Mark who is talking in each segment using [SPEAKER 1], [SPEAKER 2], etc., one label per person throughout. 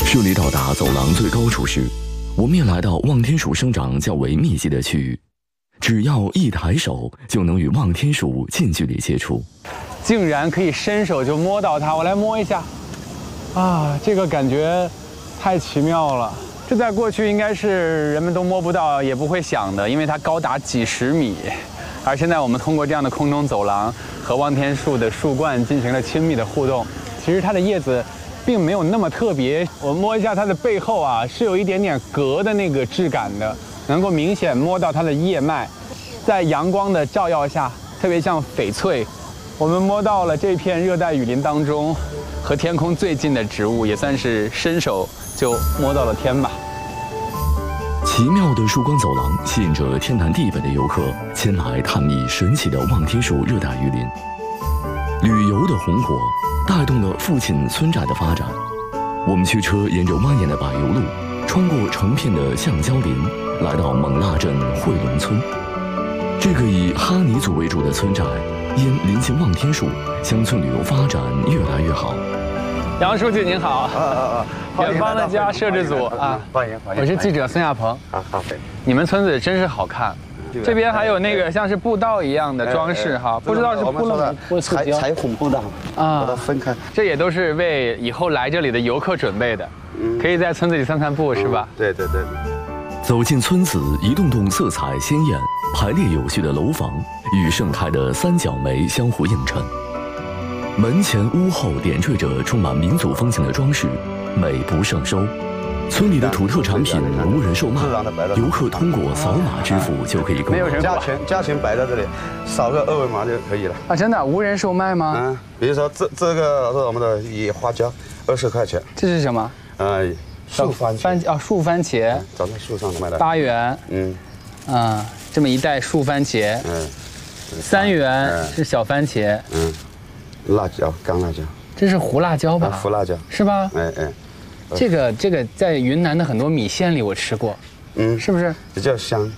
[SPEAKER 1] 顺利到达走廊最高处时，我们也来到望天树生长较为密集的区域。只要一抬手，就能与望天树近距离接触。
[SPEAKER 2] 竟然可以伸手就摸到它，我来摸一下。啊，这个感觉太奇妙了。这在过去应该是人们都摸不到，也不会想的，因为它高达几十米。而现在我们通过这样的空中走廊和望天树的树冠进行了亲密的互动。其实它的叶子并没有那么特别，我摸一下它的背后啊，是有一点点革的那个质感的，能够明显摸到它的叶脉，在阳光的照耀下，特别像翡翠。我们摸到了这片热带雨林当中和天空最近的植物，也算是伸手就摸到了天吧。
[SPEAKER 1] 奇妙的曙光走廊吸引着天南地北的游客前来探秘神奇的望天树热带雨林。旅游的红火带动了附近村寨的发展。我们驱车沿着蜿蜒的柏油路，穿过成片的橡胶林，来到勐腊镇惠龙村。这个以哈尼族为主的村寨，因临近望天树，乡村旅游发展越来越好。
[SPEAKER 2] 杨书记您好，远方的家摄制组啊，
[SPEAKER 3] 欢迎，
[SPEAKER 2] 我是记者孙亚鹏。
[SPEAKER 3] 好，
[SPEAKER 2] 你们村子真是好看，这边还有那个像是步道一样的装饰哈，不知道是铺了
[SPEAKER 3] 彩虹步道啊，把它分开。
[SPEAKER 2] 这也都是为以后来这里的游客准备的，可以在村子里散散步是吧？
[SPEAKER 3] 对。
[SPEAKER 1] 走进村子，一栋栋色彩鲜艳、排列有序的楼房与盛开的三角梅相互映衬。门前屋后点缀着充满民族风情的装饰，美不胜收。村里的土特产品无人售卖，游客通过扫码支付就可以购买。
[SPEAKER 3] 价钱摆在这里，扫个二维码就可以了。
[SPEAKER 2] 啊，真的无人售卖吗？
[SPEAKER 3] 嗯，比如说这个是我们的野花椒，20块钱。
[SPEAKER 2] 这是什么？
[SPEAKER 3] 树番茄
[SPEAKER 2] 树番茄，
[SPEAKER 3] 长在树上的卖的
[SPEAKER 2] 8元。这么一袋树番茄。3元是小番茄。
[SPEAKER 3] 辣椒，干辣椒。
[SPEAKER 2] 这是胡辣椒吧？
[SPEAKER 3] 胡辣椒
[SPEAKER 2] 是吧？这个在云南的很多米线里我吃过。是不是？
[SPEAKER 3] 比较香。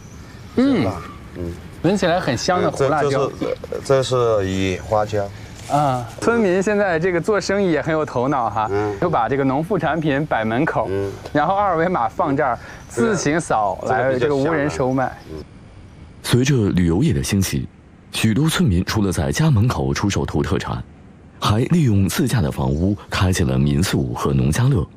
[SPEAKER 2] 闻起来很香的胡辣椒。
[SPEAKER 3] 这是野花椒。
[SPEAKER 2] 村民现在这个做生意也很有头脑哈，就把这个农副产品摆门口，然后2维码放这儿，自行扫来这个无人售卖。
[SPEAKER 1] 随着旅游业的兴起，许多村民除了在家门口出售土特产，还利用自家的房屋开启了民宿和农家乐。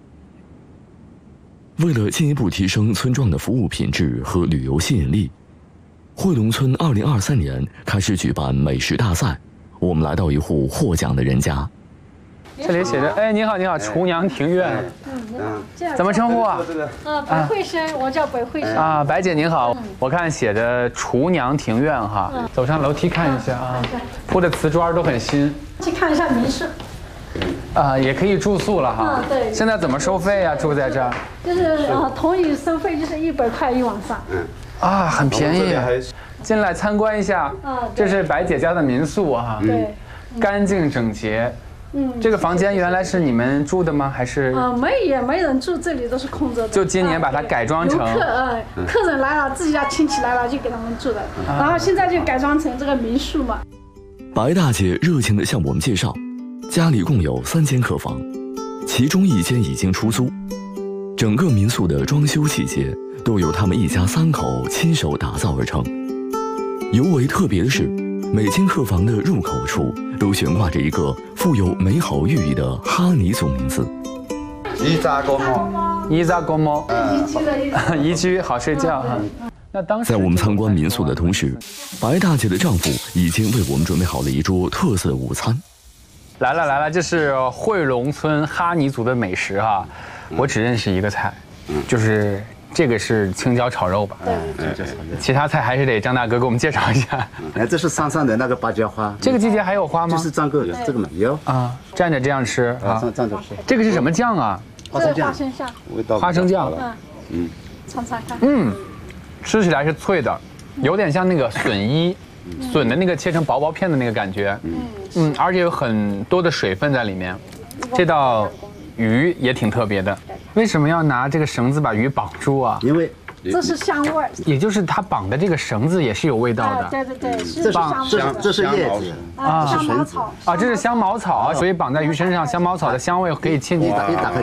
[SPEAKER 1] 为了进一步提升村庄的服务品质和旅游吸引力，惠龙村2023年开始举办美食大赛。我们来到一户获奖的人家，
[SPEAKER 2] 这里写着：“哎，你好，厨娘庭院。”怎么称呼啊？
[SPEAKER 4] 白慧生，我叫白慧生。
[SPEAKER 2] 啊，白姐您好，我看写着厨娘庭院哈，走上楼梯看一下啊，铺的瓷砖都很新。
[SPEAKER 4] 去看一下民宿。
[SPEAKER 2] 也可以住宿了哈。
[SPEAKER 4] 对。
[SPEAKER 2] 现在怎么收费呀？住在这儿？
[SPEAKER 4] 就是同意收费就是100块一晚上。
[SPEAKER 2] 啊，很便宜。进来参观一下，这是白姐家的民宿啊，
[SPEAKER 4] 对，
[SPEAKER 2] 干净整洁。这个房间原来是你们住的吗？还是？
[SPEAKER 4] 没人住，这里都是空着的。
[SPEAKER 2] 就今年把它改装成。
[SPEAKER 4] 客人来了，自己家亲戚来了就给他们住的，然后现在就改装成这个民宿嘛。
[SPEAKER 1] 白大姐热情地向我们介绍，家里共有3间客房，其中1间已经出租。整个民宿的装修细节都由他们一家3口亲手打造而成。尤为特别的是，每间客房的入口处都悬挂着一个富有美好寓意的哈尼族名字。
[SPEAKER 3] 伊扎公猫，
[SPEAKER 2] 宜居好睡觉哈。那当时
[SPEAKER 1] 在我们参观民宿的同时，白大姐的丈夫已经为我们准备好了一桌特色午餐。
[SPEAKER 2] 来了，这是惠龙村哈尼族的美食哈。我只认识一个菜，就是这个是青椒炒肉吧？其他菜还是得张大哥给我们介绍一下。
[SPEAKER 5] 这是山上的那个芭蕉花。
[SPEAKER 2] 这个季节还有花吗？
[SPEAKER 5] 就是这个没有
[SPEAKER 2] 啊，蘸着这样吃啊。
[SPEAKER 5] 蘸着吃。
[SPEAKER 2] 这个是什么酱啊？
[SPEAKER 4] 花生酱。
[SPEAKER 2] 花生酱。
[SPEAKER 4] 尝尝看。
[SPEAKER 2] 吃起来是脆的，有点像那个笋的那个切成薄片的那个感觉。而且有很多的水分在里面。这道鱼也挺特别的，为什么要拿这个绳子把鱼绑住啊？
[SPEAKER 5] 因为
[SPEAKER 4] 这是香味儿，
[SPEAKER 2] 也就是它绑的这个绳子也是有味道的。
[SPEAKER 4] 对，
[SPEAKER 5] 这是叶子
[SPEAKER 4] 香茅草
[SPEAKER 2] 啊，这是香茅草啊，所以绑在鱼身上，香茅草的香味可以沁进。
[SPEAKER 5] 可以打开。